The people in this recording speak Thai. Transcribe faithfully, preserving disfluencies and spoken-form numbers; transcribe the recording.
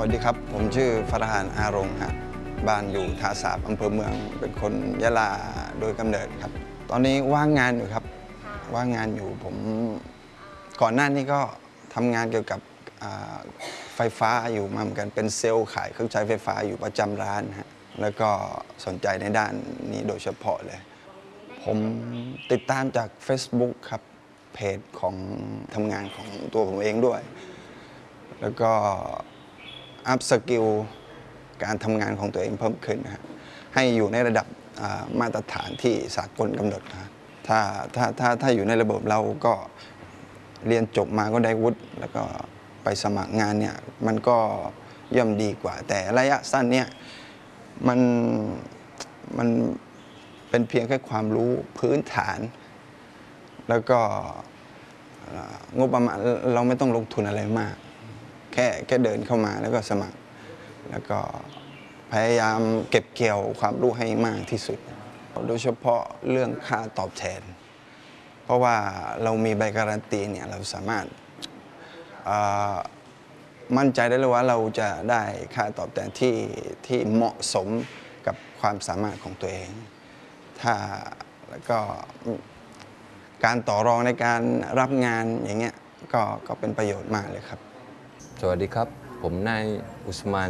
วัสดีครับผมชื่อฟารหานอารมณ์ฮะบ้านอยู่ท่าสาบอำเภอเมืองเป็นคนยะลาโดยกำเนิดครับตอนนี้ว่างงานอยู่ครับว่างงานอยู่ผมก่อนหน้านี้ก็ทำงานเกี่ยวกับไฟฟ้าอยู่มาเหมือนกันเป็นเซลล์ขายเครื่องใช้ไฟฟ้าอยู่ประจำร้านฮะแล้วก็สนใจในด้านนี้โดยเฉพาะเลยผมติดตามจาก Facebook ครับเพจของทำงานของตัวผมเองด้วยแล้วก็อัพสกิลการทำงานของตัวเองเพิ่มขึ้นนะฮะให้อยู่ในระดับมาตรฐานที่สากลกำหนดนะถ้าถ้าถ้าถ้าอยู่ในระบบเราก็เรียนจบมาก็ได้วุฒิแล้วก็ไปสมัครงานเนี่ยมันก็ย่อมดีกว่าแต่ระยะสั้นเนี่ยมันมันเป็นเพียงแค่ความรู้พื้นฐานแล้วก็งบประมาณเราไม่ต้องลงทุนอะไรมากแค่แค่เดินเข้ามาแล้วก็สมัครแล้วก็พยายามเก็บเกี่ยวความรู้ให้มากที่สุดโดยเฉพาะเรื่องค่าตอบแทนเพราะว่าเรามีใบการันตีเนี่ยเราสามารถมั่นใจได้เลยว่าเราจะได้ค่าตอบแทนที่ที่เหมาะสมกับความสามารถของตัวเองถ้าแล้วก็การต่อรองในการรับงานอย่างเงี้ยก็ก็เป็นประโยชน์มากเลยครับสวัสดีครับผมนายอุสมาน